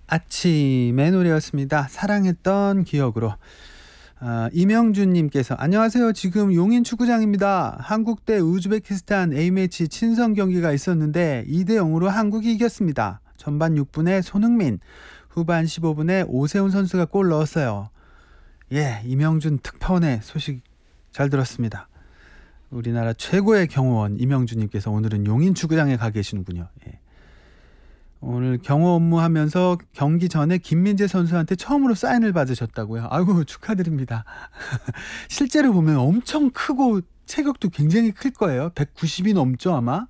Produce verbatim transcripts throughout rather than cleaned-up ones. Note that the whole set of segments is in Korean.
아침의 노래였습니다. 사랑했던 기억으로. 아, 이명준님께서 안녕하세요. 지금 용인 축구장입니다. 한국 대 우즈베키스탄 A매치 친선 경기가 있었는데 이 대 영으로 한국이 이겼습니다. 전반 육 분에 손흥민, 후반 십오 분에 오세훈 선수가 골 넣었어요. 예, 이명준 특파원의 소식 잘 들었습니다. 우리나라 최고의 경호원 이명준님께서 오늘은 용인 축구장에 가 계시는군요. 예. 오늘 경호 업무하면서 경기 전에 김민재 선수한테 처음으로 사인을 받으셨다고요. 아이고 축하드립니다. 실제로 보면 엄청 크고 체격도 굉장히 클 거예요. 백구십이 넘죠 아마.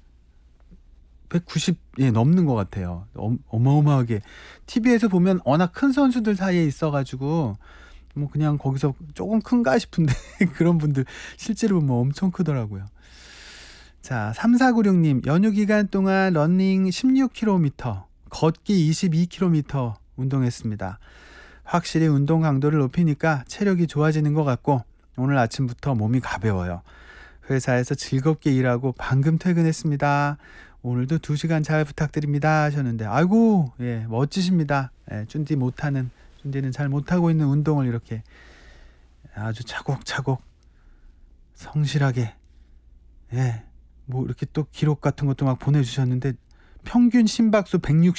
백구십 예, 넘는 것 같아요. 어, 어마어마하게 티비에서 보면 워낙 큰 선수들 사이에 있어가지고 뭐 그냥 거기서 조금 큰가 싶은데 그런 분들 실제로 보면 엄청 크더라고요. 자, 삼사구육님 연휴 기간 동안 러닝 십육 킬로미터, 걷기 이십이 킬로미터 운동했습니다. 확실히 운동 강도를 높이니까 체력이 좋아지는 것 같고 오늘 아침부터 몸이 가벼워요. 회사에서 즐겁게 일하고 방금 퇴근했습니다. 오늘도 두 시간 잘 부탁드립니다 하셨는데 아이고 예 멋지십니다. 예, 쭌디 못하는 쭌디는 잘 못하고 있는 운동을 이렇게 아주 차곡차곡 성실하게 예. 뭐 이렇게 또 기록 같은 것도 막 보내주셨는데 평균 심박수 백육십